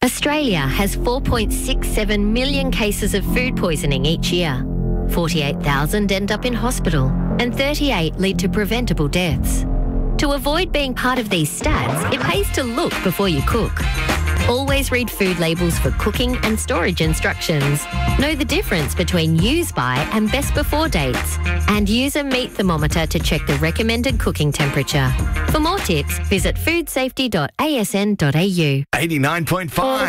Australia has 4.67 million cases of food poisoning each year. 48,000 end up in hospital and 38 lead to preventable deaths. To avoid being part of these stats, it pays to look before you cook. Always read food labels for cooking and storage instructions. Know the difference between use by and best before dates. And use a meat thermometer to check the recommended cooking temperature. For more tips, visit foodsafety.asn.au. 89.5.